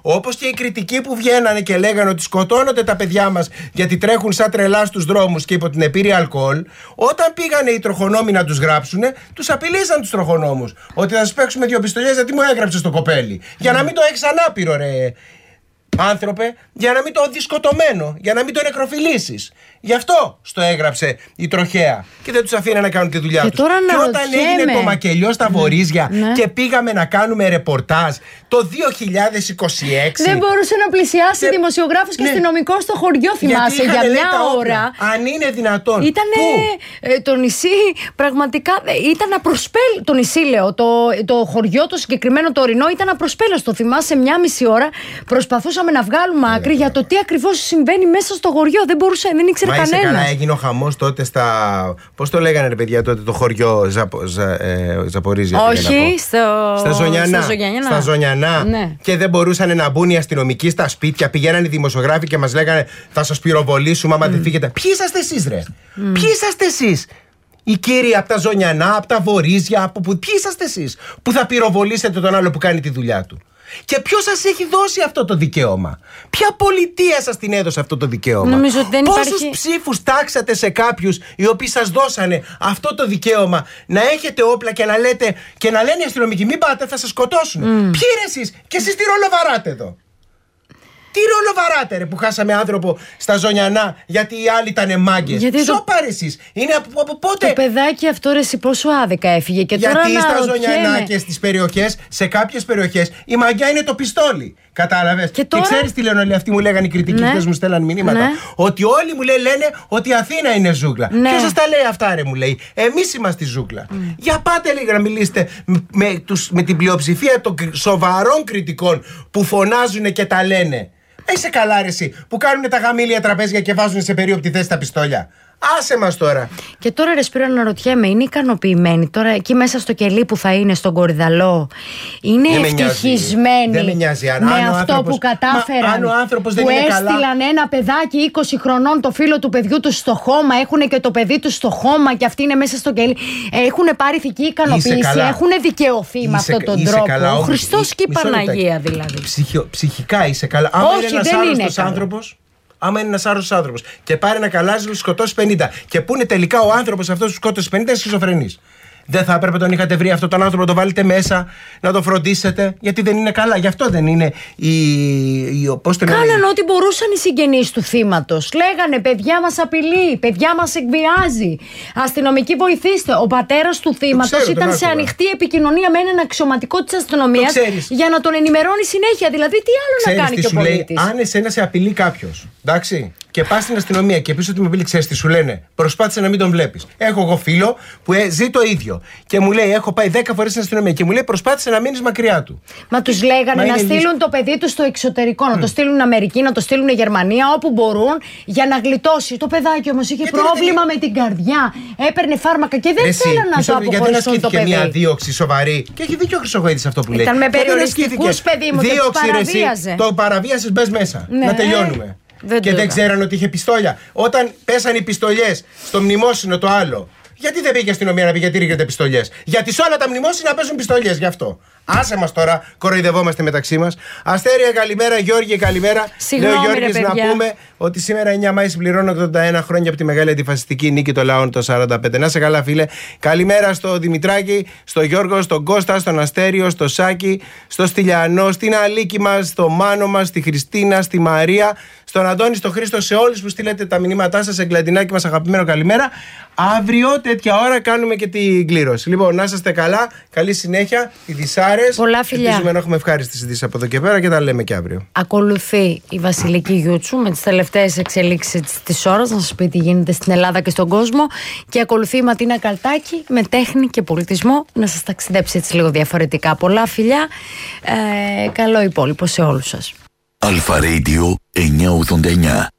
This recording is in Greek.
Όπως και οι κριτικοί που βγαίνανε και λέγανε ότι σκοτώνονται τα παιδιά μας γιατί τρέχουν σαν τρελά στους δρόμους και υπό την επίρρεια αλκοόλ, όταν πήγανε οι τροχονόμοι να τους γράψουνε, τους απειλήσαν τους τροχονόμους. Ότι θα σας παίξουμε 2 πιστολιές γιατί μου έγραψες το κοπέλι. Για να μην το έχεις ανάπηρο, ρε άνθρωπε, για να μην το δεις σκοτωμένο, για να μην το νεκροφιλήσεις. Γι' αυτό στο έγραψε η τροχέα και δεν τους αφήνει να κάνουν τη δουλειά τους. Και όταν έγινε το μακελιό στα Βορίζια και πήγαμε να κάνουμε ρεπορτάζ το 2026, δεν μπορούσε να πλησιάσει δημοσιογράφος και αστυνομικός στο χωριό, θυμάσαι, για μια ώρα. Αν είναι δυνατόν. Ήτανε το νησί, πραγματικά ήταν απροσπέλαστο. Το νησί, λέω, το χωριό το συγκεκριμένο το ορεινό ήταν απροσπέλαστο. Θυμάσαι, 1,5 ώρα προσπαθούσαμε να βγάλουμε άκρη για το τι ακριβώς συμβαίνει μέσα στο χωριό. Δεν μπορούσε, δεν ήξερε κανένας. Μα καλά, έγινε ο χαμός τότε στα. Πώς το λέγανε, ρε παιδιά, τότε το χωριό Ζαπορίζια. Όχι, στα Ζωνιανά. Στα Ζωνιανά. Ναι. Και δεν μπορούσαν να μπουν οι αστυνομικοί στα σπίτια. Πηγαίνανε οι δημοσιογράφοι και μας λέγανε θα σας πυροβολήσουμε άμα δεν φύγετε. Ποιοι είσαστε εσείς, ρε? Ποιοι είσαστε εσείς? Οι κύριοι από τα Ζωνιανά, από τα Βορίζια, ποιοι είσαστε εσείς που θα πυροβολήσετε τον άλλο που κάνει τη δουλειά του? Και ποιος σας έχει δώσει αυτό το δικαίωμα? Ποια πολιτεία σας την έδωσε αυτό το δικαίωμα? Νομίζω ότι δεν Πόσους ψήφους τάξατε σε κάποιους οι οποίοι σας δώσανε αυτό το δικαίωμα να έχετε όπλα και να λέτε και να λένε οι αστυνομικοί μην πάτε, θα σας σκοτώσουν? Ποιοι ρε εσείς? Και εσείς τι ρόλο βαράτε εδώ? Τι ρόλο βαράτε, ρε, που χάσαμε άνθρωπο στα Ζωνιανά γιατί οι άλλοι ήταν μάγκες? Ποιο πάρε εσείς? Είναι από πότε? Το παιδάκι αυτό, ρε, πόσο άδικα έφυγε. Και γιατί τώρα στα Ζωνιανά και στις περιοχές, σε κάποιες περιοχές, η μαγιά είναι το πιστόλι. Κατάλαβες? Και ξέρεις τι λένε όλοι αυτοί, μου λέγανε οι κριτικοί, χθες μου στέλναν μηνύματα. Ότι όλοι μου λένε ότι η Αθήνα είναι ζούγκλα. Ποιος σας τα λέει αυτά, ρε, μου λέει? Εμείς είμαστε η ζούγκλα. Για πάτε λίγο να μιλήσετε με την πλειοψηφία των σοβαρών κριτικών που φωνάζουν και τα λένε. Είσαι καλά, ρε, εσύ, που κάνουν τα γαμήλια τραπέζια και βάζουν σε περίοπτη θέση τα πιστόλια. Άσε μας τώρα. Και τώρα, ρε Σπύρο, αναρωτιέμαι, είναι ικανοποιημένοι τώρα εκεί μέσα στο κελί που θα είναι στον Κορυδαλό? Είναι ευτυχισμένοι με αυτό που κατάφεραν? Που έστειλαν ένα παιδάκι 20 χρονών, το φίλο του παιδιού του στο χώμα, έχουν και το παιδί του στο χώμα και αυτοί είναι μέσα στο κελί. Έχουν πάρει ηθική ικανοποίηση, έχουν δικαιωθεί με αυτόν τον τρόπο. Ο Χριστός και η Παναγία δηλαδή. Ψυχικά είσαι καλά. Όχι, δεν είναι άνθρωπος. Άμα είναι ένας άρρωστος άνθρωπος και πάρει ένα καλάζι, σκοτώσει 50 και που είναι τελικά ο άνθρωπος αυτός που σκότωσε 50 είναι σχιζοφρενής, δεν θα έπρεπε τον είχατε βρει αυτόν τον άνθρωπο, να τον βάλετε μέσα, να τον φροντίσετε? Γιατί δεν είναι καλά. Γι' αυτό δεν είναι Κάνανε ό,τι μπορούσαν οι συγγενείς του θύματος. Λέγανε παιδιά μας απειλεί, παιδιά μας εκβιάζει, αστυνομικοί βοηθήστε. Ο πατέρας του θύματος ήταν σε ανοιχτή επικοινωνία με έναν αξιωματικό της αστυνομίας για να τον ενημερώνει συνέχεια. Δηλαδή τι άλλο να κάνει και ο πολίτης? Αν εσένα σε απειλεί κάποιος, εντάξει, και πας στην αστυνομία και πεις ότι με απειλεί, ξέρεις τι σου λένε? Προσπάθησε να μην τον βλέπεις. Έχω εγώ φίλο που ζει το ίδιο και μου λέει: έχω πάει 10 φορές στην αστυνομία και μου λέει: προσπάθησε να μείνεις μακριά του. Μα τους λέγανε να στείλουν το παιδί του στο εξωτερικό, να το στείλουν Αμερική, να το στείλουν Γερμανία, όπου μπορούν για να γλιτώσει. Το παιδάκι όμως είχε πρόβλημα με την καρδιά, έπαιρνε φάρμακα και δεν θέλανε να το αποχωρήσουν το παιδί. Γιατί μια δίωξη σοβαρή. Και έχει δίκιο ο Χρυσοχοίδης αυτό που λέει. Ήταν με περιοριστικούς, παιδί μου, και το παραβίαζε. Το παραβίασες, μπες μέσα. Να τελειώνουμε. Και δεν ξέραν ότι είχε πιστόλια. Όταν πέσαν οι πιστολιές στο μνημόσυνο το άλλο, γιατί δεν πήγε η αστυνομία να πει γιατί ρίχνετε πιστολιές? Γιατί σε όλα τα μνημόσυνα παίζουν πιστολιές, γι' αυτό. Άσε μας τώρα, κοροϊδευόμαστε μεταξύ μας. Αστέρια, καλημέρα. Γιώργη, καλημέρα. Συγγνώμη, λέει ο Γιώργης, να πούμε ότι σήμερα 9 Μάη συμπληρώνω 81 χρόνια από τη μεγάλη αντιφασιστική νίκη των λαών το 45. Να είσαι καλά, φίλε. Καλημέρα στο Δημητράκη, στο Γιώργο, στον Κώστα, στον Αστέριο, στο Σάκη, στο Στυλιανό, στην Αλίκη μας, στο Μάνο μας, στη Χριστίνα, στη Μαρία, στον Αντώνη, στο Χρήστο, σε όλους που στείλετε τα μηνύματά σας. Εγκλαντινάκι μας, αγαπημένο, καλημέρα. Αύριο, τέτοια ώρα, κάνουμε και την κλήρωση. Λοιπόν, να είστε καλά, καλή συνέχεια. Οι Δυσάρες. Πολλά φιλιά. Ελπίζουμε να έχουμε ευχάριστες ειδήσεις από εδώ και πέρα και τα λέμε και αύριο. Ακολουθεί η Βασιλική Γιούτσου με τις τελευταίες εξελίξεις της ώρας, να σας πει τι γίνεται στην Ελλάδα και στον κόσμο. Και ακολουθεί η Ματίνα Καλτάκη με τέχνη και πολιτισμό, να σας ταξιδέψει έτσι λίγο διαφορετικά. Πολλά φιλιά. Καλό υπόλοιπο σε όλους σας. Αλφα Radio 989.